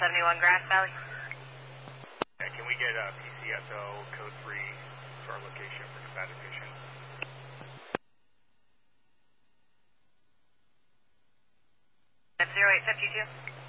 71 Grass Valley. Yeah, can we get PCSO code 3 to our location for combative patient? 0852.